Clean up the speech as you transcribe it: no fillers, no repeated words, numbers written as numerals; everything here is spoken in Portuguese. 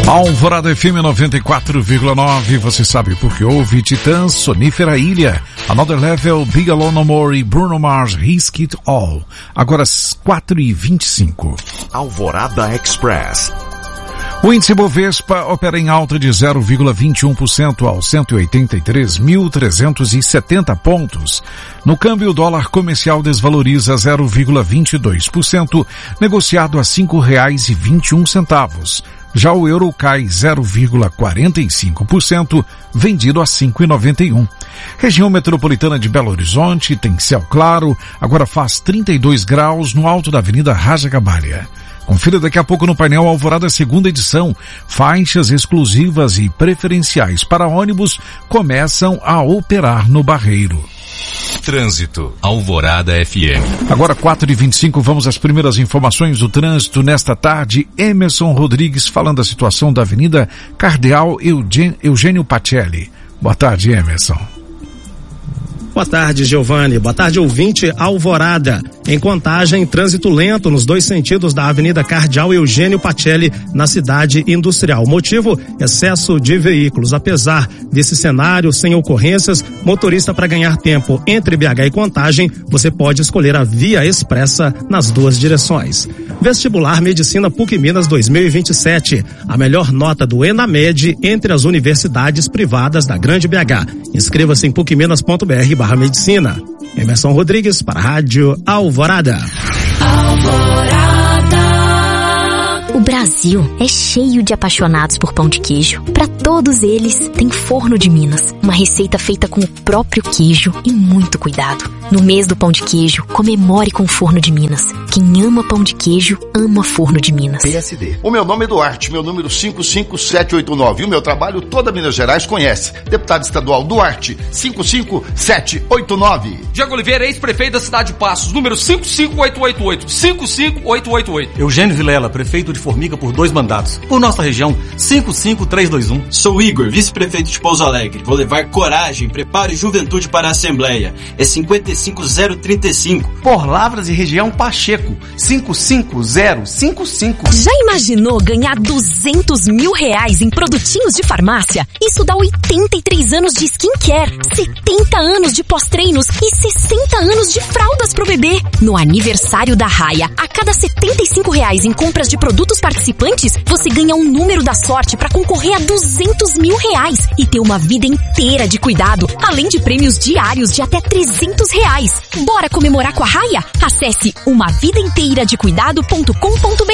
Alvorada FM 94,9, você sabe porque houve Titãs, Sonífera Ilha, Another Level, Big Alone No More e Bruno Mars, Risk It All. Agora 4h25. Alvorada Express. O índice Bovespa opera em alta de 0,21% aos 183.370 pontos. No câmbio, o dólar comercial desvaloriza 0,22%, negociado a R$ 5,21. Já o euro cai 0,45%, vendido a R$ 5,91. Região metropolitana de Belo Horizonte tem céu claro, agora faz 32 graus no alto da Avenida Raja Gabalha. Confira daqui a pouco no painel Alvorada segunda edição. Faixas exclusivas e preferenciais para ônibus começam a operar no Barreiro. Trânsito, Alvorada FM. Agora 4h25, vamos às primeiras informações do trânsito nesta tarde. Emerson Rodrigues falando da situação da Avenida Cardeal Eugênio Pacelli. Boa tarde, Emerson. Boa tarde, Giovanni. Boa tarde, ouvinte Alvorada. Em Contagem, trânsito lento nos dois sentidos da Avenida Cardeal Eugênio Pacelli, na cidade industrial. Motivo, excesso de veículos. Apesar desse cenário, sem ocorrências, motorista, para ganhar tempo entre BH e Contagem, você pode escolher a via expressa nas duas direções. Vestibular Medicina PUC Minas 2027. A melhor nota do ENAMED entre as universidades privadas da Grande BH. Inscreva-se em pucminas.br/medicina. Emerson Rodrigues para a Rádio Alvorada. O Brasil é cheio de apaixonados por pão de queijo. Para todos eles, tem Forno de Minas, uma receita feita com o próprio queijo e muito cuidado. No mês do pão de queijo, comemore com o Forno de Minas. Quem ama pão de queijo, ama Forno de Minas. PSD. O meu nome é Duarte, meu número 55789. E o meu trabalho toda Minas Gerais conhece. Deputado estadual Duarte, 55789. Diego Oliveira, ex-prefeito da cidade de Passos, número 55888. 55888. Eugênio Vilela, prefeito de Formiga por 2 mandatos. Por nossa região, 55321. Sou Igor, vice-prefeito de Pouso Alegre. Vou levar coragem, preparo e juventude para a Assembleia. É 55035. Por Lavras e região Pacheco, 55055. Já imaginou ganhar R$200 mil em produtinhos de farmácia? Isso dá 83 anos de skincare, 70 anos de pós-treinos e 60 anos de fraldas pro bebê. No aniversário da Raia, a cada R$75 em compras de produtos participantes, você ganha um número da sorte para concorrer a R$200 mil e ter uma vida inteira de cuidado, além de prêmios diários de até R$300. Bora comemorar com a Raia? Acesse umavidainteiradecuidado.com.br.